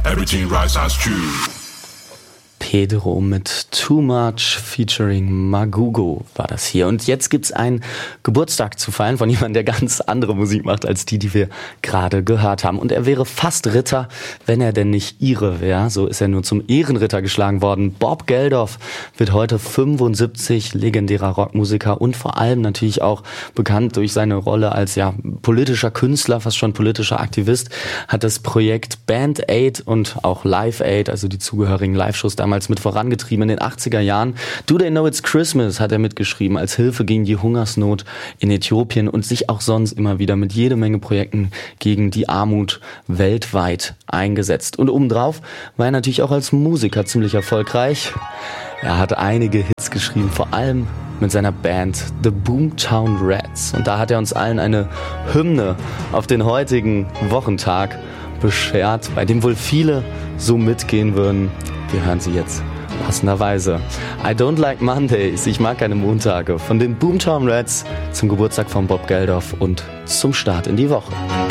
everything right sounds true. Pedro mit Too Much featuring Magugo war das hier. Und jetzt gibt's einen Geburtstag zu feiern von jemandem, der ganz andere Musik macht als die wir gerade gehört haben. Und er wäre fast Ritter, wenn er denn nicht Ire wäre. So ist er nur zum Ehrenritter geschlagen worden. Bob Geldof wird heute 75, legendärer Rockmusiker und vor allem natürlich auch bekannt durch seine Rolle als politischer Künstler, fast schon politischer Aktivist, hat das Projekt Band Aid und auch Live Aid, also die zugehörigen Live-Shows damals mit vorangetrieben in den 80er Jahren. Do They Know It's Christmas hat er mitgeschrieben als Hilfe gegen die Hungersnot in Äthiopien und sich auch sonst immer wieder mit jede Menge Projekten gegen die Armut weltweit eingesetzt. Und obendrauf war er natürlich auch als Musiker ziemlich erfolgreich. Er hat einige Hits geschrieben, vor allem mit seiner Band The Boomtown Rats. Und da hat er uns allen eine Hymne auf den heutigen Wochentag beschert, bei dem wohl viele so mitgehen würden. Wir hören sie jetzt passenderweise. I don't like Mondays, ich mag keine Montage. Von den Boomtown Rats zum Geburtstag von Bob Geldof und zum Start in die Woche.